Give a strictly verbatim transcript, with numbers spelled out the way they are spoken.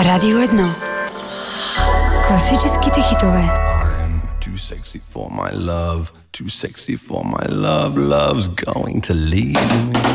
Radio jedno. Klasičky hitové. I'm too sexy for my love, too sexy for my love, love's going to leave me.